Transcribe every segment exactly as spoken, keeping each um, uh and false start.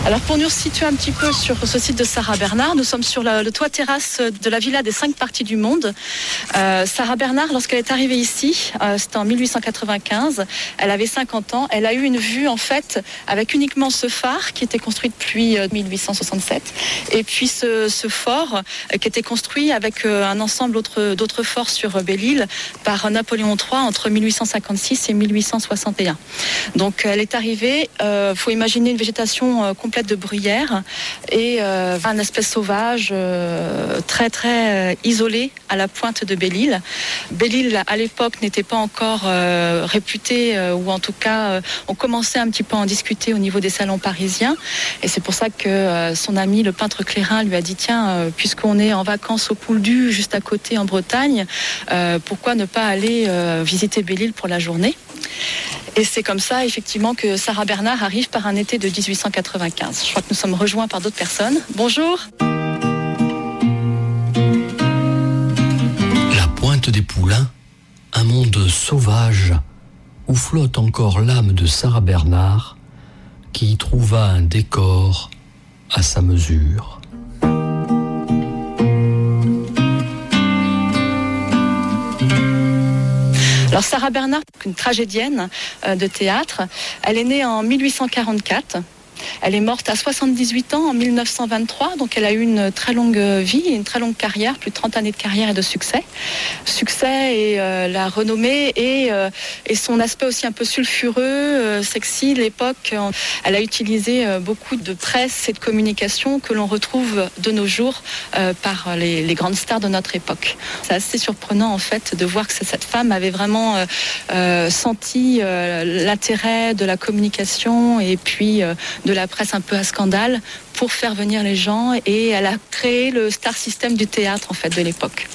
Alors pour nous situer un petit peu sur ce site de Sarah Bernard, nous sommes sur la, le toit terrasse de la villa des cinq parties du monde. Euh, Sarah Bernard, lorsqu'elle est arrivée ici, euh, c'était en dix-huit cent quatre-vingt-quinze, elle avait cinquante ans, elle a eu une vue en fait avec uniquement ce phare qui était construit depuis euh, dix-huit cent soixante-sept et puis ce, ce fort euh, qui était construit avec euh, un ensemble d'autres, d'autres forts sur euh, Belle-Île par Napoléon trois entre dix-huit cent cinquante-six et dix-huit cent soixante et un. Donc elle est arrivée, il euh, faut imaginer une végétation euh, complète de bruyère et euh, un espèce sauvage euh, très très euh, isolé à la pointe de Belle-Île. Belle-Île à l'époque n'était pas encore euh, réputée euh, ou en tout cas euh, on commençait un petit peu à en discuter au niveau des salons parisiens et c'est pour ça que euh, son ami le peintre Clérin lui a dit tiens euh, puisqu'on est en vacances au Pouldu juste à côté en Bretagne, euh, pourquoi ne pas aller euh, visiter Belle-Île pour la journée. Et c'est comme ça, effectivement, que Sarah Bernard arrive par un été de dix-huit cent quatre-vingt-quinze. Je crois que nous sommes rejoints par d'autres personnes. Bonjour. La pointe des Poulains, un monde sauvage où flotte encore l'âme de Sarah Bernard, qui y trouva un décor à sa mesure. Alors Sarah Bernard, une tragédienne de théâtre, elle est née en dix-huit cent quarante-quatre. Elle est morte à soixante-dix-huit ans en mille neuf cent vingt-trois, donc elle a eu une très longue vie, une très longue carrière, plus de trente années de carrière et de succès. Succès et euh, la renommée et, euh, et son aspect aussi un peu sulfureux, euh, sexy. L'époque, euh, elle a utilisé euh, beaucoup de presse et de communication que l'on retrouve de nos jours euh, par les, les grandes stars de notre époque. C'est assez surprenant en fait de voir que cette femme avait vraiment euh, euh, senti euh, l'intérêt de la communication et puis euh, de la presse un peu à scandale pour faire venir les gens et elle a créé le star system du théâtre en fait de l'époque.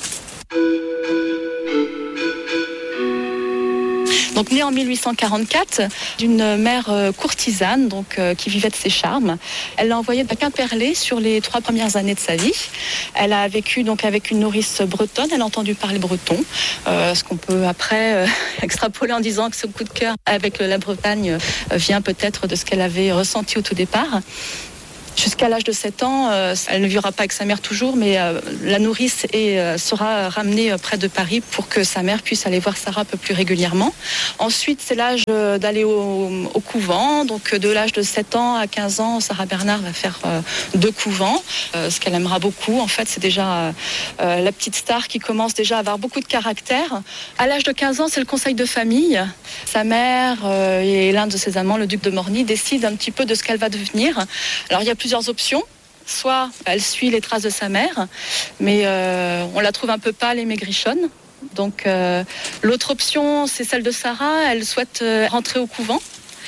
Donc née en dix-huit cent quarante-quatre d'une mère euh, courtisane donc euh, qui vivait de ses charmes. Elle l'a envoyée à Quimperlé sur les trois premières années de sa vie. Elle a vécu donc avec une nourrice bretonne. Elle a entendu parler breton, euh, ce qu'on peut après euh, extrapoler en disant que ce coup de cœur avec la Bretagne euh, vient peut-être de ce qu'elle avait ressenti au tout départ. Jusqu'à l'âge de sept ans, euh, elle ne vivra pas avec sa mère toujours, mais euh, la nourrice est, euh, sera ramenée euh, près de Paris pour que sa mère puisse aller voir Sarah un peu plus régulièrement. Ensuite, c'est l'âge euh, d'aller au, au couvent. Donc, de l'âge de sept ans à quinze ans, Sarah Bernard va faire euh, deux couvents. Euh, ce qu'elle aimera beaucoup, en fait, c'est déjà euh, la petite star qui commence déjà à avoir beaucoup de caractère. À l'âge de quinze ans, c'est le conseil de famille. Sa mère euh, et l'un de ses amants, le duc de Morny, décident un petit peu de ce qu'elle va devenir. Alors, il y a plusieurs options. Soit elle suit les traces de sa mère, mais euh, on la trouve un peu pâle et maigrichonne. Donc euh, l'autre option, c'est celle de Sarah. Elle souhaite euh, rentrer au couvent.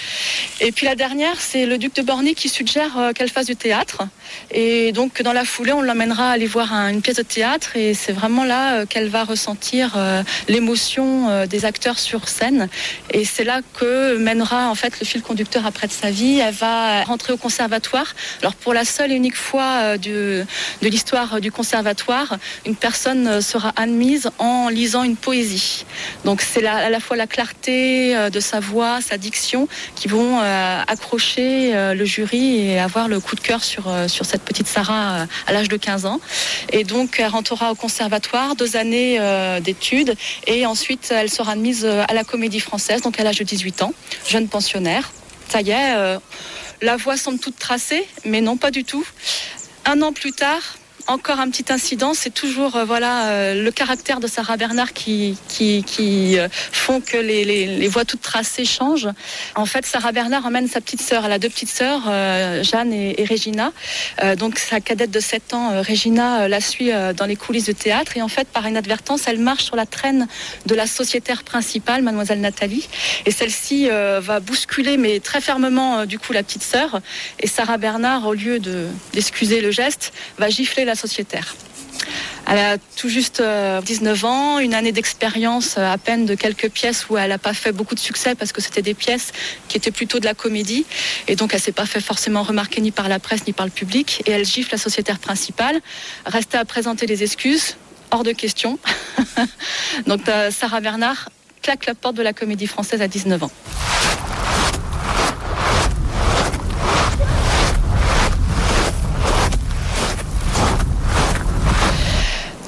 Et puis la dernière, c'est le duc de Borny qui suggère euh, qu'elle fasse du théâtre. Et donc dans la foulée, on l'emmènera aller voir un, une pièce de théâtre et c'est vraiment là euh, qu'elle va ressentir euh, l'émotion euh, des acteurs sur scène. Et c'est là que mènera en fait le fil conducteur après de sa vie. Elle va rentrer au conservatoire. Alors pour la seule et unique fois euh, de, de l'histoire du conservatoire, une personne euh, sera admise en lisant une poésie. Donc c'est la, à la fois la clarté euh, de sa voix, sa diction qui vont euh, accrocher euh, le jury et avoir le coup de cœur sur, euh, sur cette petite Sarah euh, à l'âge de quinze ans. Et donc elle rentrera au conservatoire, deux années euh, d'études et ensuite elle sera admise à la Comédie Française, donc à l'âge de dix-huit ans, jeune pensionnaire. Ça y est, euh, la voie semble toute tracée, mais non pas du tout. Un an plus tard, encore un petit incident, c'est toujours euh, voilà euh, le caractère de Sarah Bernard qui qui qui euh, font que les, les les voies toutes tracées changent. En fait, Sarah Bernard emmène sa petite sœur, elle a deux petites sœurs, euh, Jeanne et, et Régina. Euh, donc sa cadette de sept ans, euh, Régina, euh, la suit euh, dans les coulisses du théâtre et en fait par inadvertance, elle marche sur la traîne de la sociétaire principale, mademoiselle Nathalie, et celle-ci euh, va bousculer mais très fermement euh, du coup la petite sœur et Sarah Bernard, au lieu de d'excuser le geste, va gifler la sociétaire. Elle a tout juste euh, dix-neuf ans, une année d'expérience euh, à peine de quelques pièces où elle n'a pas fait beaucoup de succès parce que c'était des pièces qui étaient plutôt de la comédie et donc elle ne s'est pas fait forcément remarquer ni par la presse ni par le public et elle gifle la sociétaire principale. Restait à présenter des excuses, hors de question. Donc euh, Sarah Bernard claque la porte de la Comédie Française à dix-neuf ans.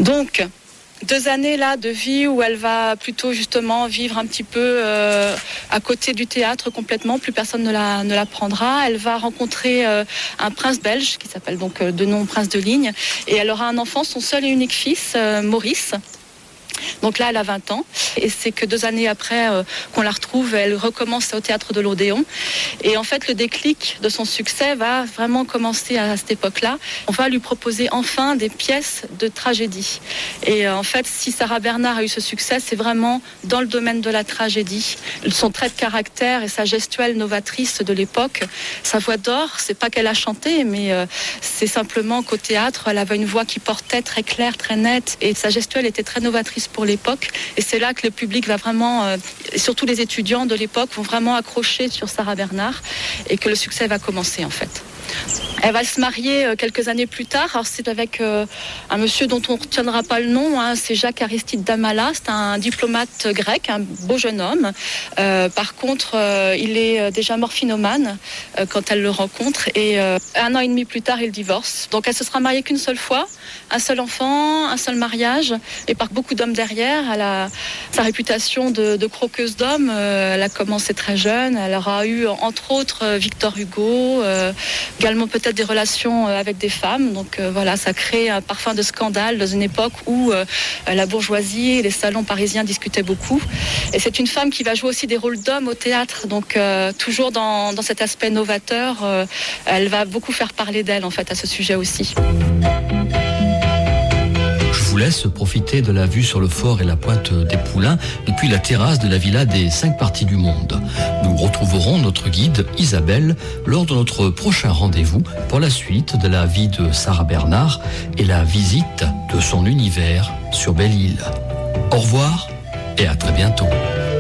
Donc, deux années là de vie où elle va plutôt justement vivre un petit peu euh, à côté du théâtre complètement, plus personne ne la, ne la prendra. Elle va rencontrer euh, un prince belge qui s'appelle donc euh, de nom Prince de Ligne, et elle aura un enfant, son seul et unique fils, euh, Maurice. Donc là, elle a vingt ans, et c'est que deux années après euh, qu'on la retrouve, elle recommence au théâtre de l'Odéon. Et en fait, le déclic de son succès va vraiment commencer à cette époque-là. On va lui proposer enfin des pièces de tragédie. Et euh, en fait, si Sarah Bernhardt a eu ce succès, c'est vraiment dans le domaine de la tragédie. Son trait de caractère et sa gestuelle novatrice de l'époque, sa voix d'or, c'est pas qu'elle a chanté, mais euh, c'est simplement qu'au théâtre, elle avait une voix qui portait très claire, très nette, et sa gestuelle était très novatrice pour l'époque, et c'est là que le public va vraiment, euh, et surtout les étudiants de l'époque, vont vraiment accrocher sur Sarah Bernhardt, et que le succès va commencer en fait. Elle va se marier euh, quelques années plus tard. Alors c'est avec euh, un monsieur dont on ne retiendra pas le nom, hein, c'est Jacques Aristide Damala, c'est un diplomate grec, un beau jeune homme. Euh, par contre, euh, il est déjà morphinomane euh, quand elle le rencontre, et euh, un an et demi plus tard, il divorce. Donc elle se sera mariée qu'une seule fois, un seul enfant, un seul mariage, et par beaucoup d'hommes derrière. Elle a sa réputation de, de croqueuse d'hommes. Euh, elle a commencé très jeune. Elle aura eu entre autres Victor Hugo, euh, également peut-être des relations avec des femmes. Donc euh, voilà, ça crée un parfum de scandale dans une époque où euh, la bourgeoisie et les salons parisiens discutaient beaucoup. Et c'est une femme qui va jouer aussi des rôles d'hommes au théâtre. Donc euh, toujours dans, dans cet aspect novateur, euh, elle va beaucoup faire parler d'elle en fait à ce sujet aussi. Je vous laisse profiter de la vue sur le fort et la pointe des Poulains depuis la terrasse de la villa des cinq parties du monde. Nous retrouverons notre guide Isabelle lors de notre prochain rendez-vous pour la suite de la vie de Sarah Bernhardt et la visite de son univers sur Belle-Île. Au revoir et à très bientôt.